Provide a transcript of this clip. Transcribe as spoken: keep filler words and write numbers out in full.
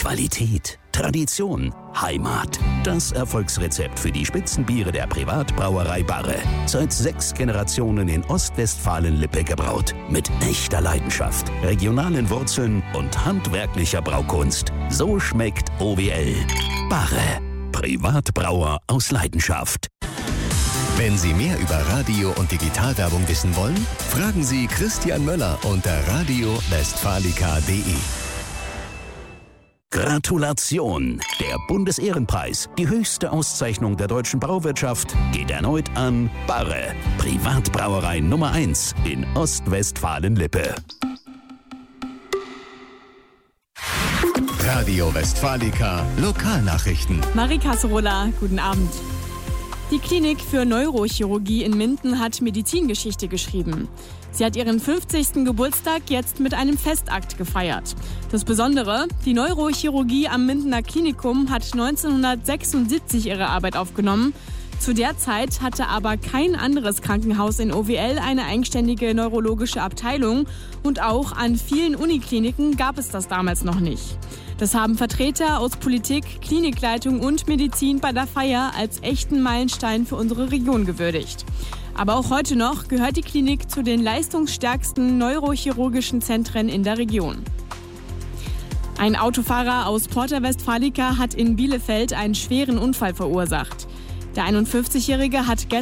Qualität, Tradition, Heimat. Das Erfolgsrezept für die Spitzenbiere der Privatbrauerei Barre. Seit sechs Generationen in Ostwestfalen-Lippe gebraut. Mit echter Leidenschaft, regionalen Wurzeln und handwerklicher Braukunst. So schmeckt O W L. Barre. Privatbrauer aus Leidenschaft. Wenn Sie mehr über Radio- und Digitalwerbung wissen wollen, fragen Sie Christian Möller unter radio westfalica punkt de. Gratulation! Der Bundesehrenpreis, die höchste Auszeichnung der deutschen Brauwirtschaft, geht erneut an Barre, Privatbrauerei Nummer eins in Ostwestfalen-Lippe. Radio Westfalica Lokalnachrichten. Marie Kasserola, guten Abend. Die Klinik für Neurochirurgie in Minden hat Medizingeschichte geschrieben. Sie hat ihren fünfzigsten Geburtstag jetzt mit einem Festakt gefeiert. Das Besondere, die Neurochirurgie am Mindener Klinikum hat neunzehnhundertsechsundsiebzig ihre Arbeit aufgenommen. Zu der Zeit hatte aber kein anderes Krankenhaus in O W L eine eigenständige neurologische Abteilung und auch an vielen Unikliniken gab es das damals noch nicht. Das haben Vertreter aus Politik, Klinikleitung und Medizin bei der Feier als echten Meilenstein für unsere Region gewürdigt. Aber auch heute noch gehört die Klinik zu den leistungsstärksten neurochirurgischen Zentren in der Region. Ein Autofahrer aus Porta Westfalica hat in Bielefeld einen schweren Unfall verursacht. Der einundfünfzigjährige hat gestern